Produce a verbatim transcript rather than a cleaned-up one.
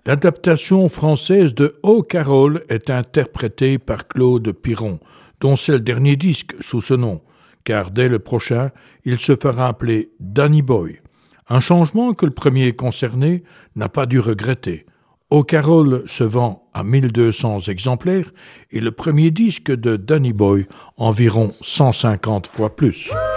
L'adaptation française de Oh Carole est interprétée par Claude Piron, dont c'est le dernier disque sous ce nom, car dès le prochain, il se fera appeler Danny Boy. Un changement que le premier concerné n'a pas dû regretter. Oh Carole se vend à mille deux cents exemplaires et le premier disque de Danny Boy environ cent cinquante fois plus.